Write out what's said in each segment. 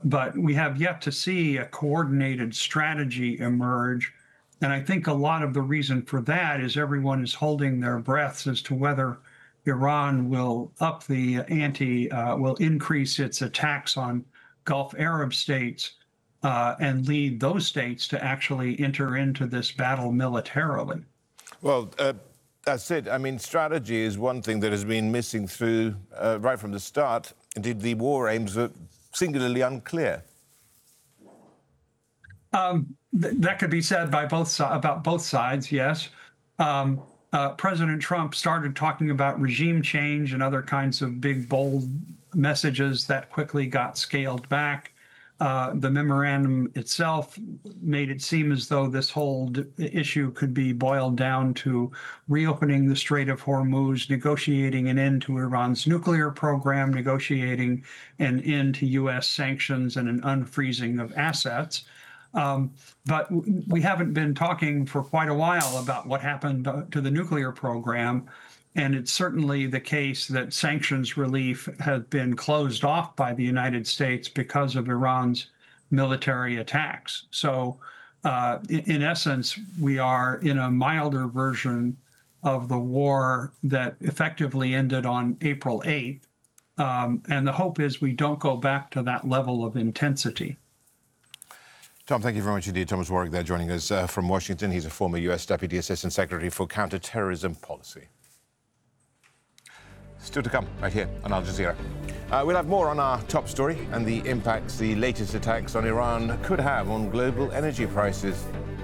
but we have yet to see a coordinated strategy emerge. And I think a lot of the reason for that is everyone is holding their breaths as to whether Iran will up the ante, will increase its attacks on Gulf Arab states and lead those states to actually enter into this battle militarily. Well, that's it. I mean, strategy is one thing that has been missing through right from the start. Indeed, the war aims are singularly unclear. That could be said by about both sides, yes. President Trump started talking about regime change and other kinds of big, bold messages that quickly got scaled back. The memorandum itself made it seem as though this whole issue could be boiled down to reopening the Strait of Hormuz, negotiating an end to Iran's nuclear program, negotiating an end to U.S. sanctions, and an unfreezing of assets. But we haven't been talking for quite a while about what happened to the nuclear program. And it's certainly the case that sanctions relief has been closed off by the United States because of Iran's military attacks. So in essence, we are in a milder version of the war that effectively ended on April 8th. And the hope is we don't go back to that level of intensity. Tom, thank you very much indeed. Thomas Warwick there joining us from Washington. He's a former U.S. Deputy Assistant Secretary for Counterterrorism Policy. Still to come right here on Al Jazeera. We'll have more on our top story and the impacts the latest attacks on Iran could have on global energy prices.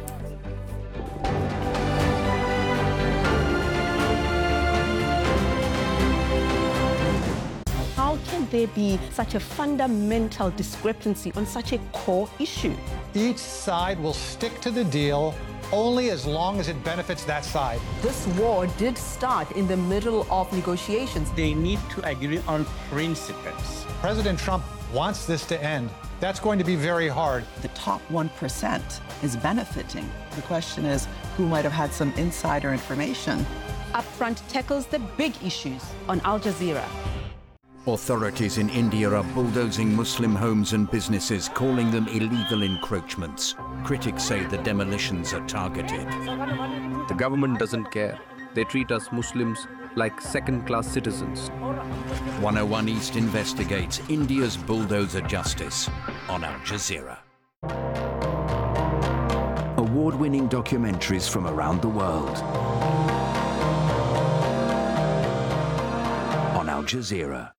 How can there be such a fundamental discrepancy on such a core issue? Each side will stick to the deal only as long as it benefits that side. This war did start in the middle of negotiations. They need to agree on principles. President Trump wants this to end. That's going to be very hard. The top 1% is benefiting. The question is, who might have had some insider information? Upfront tackles the big issues on Al Jazeera. Authorities in India are bulldozing Muslim homes and businesses, calling them illegal encroachments. Critics say the demolitions are targeted. The government doesn't care. They treat us Muslims like second-class citizens. 101 East investigates India's bulldozer justice on Al Jazeera. Award-winning documentaries from around the world on Al Jazeera.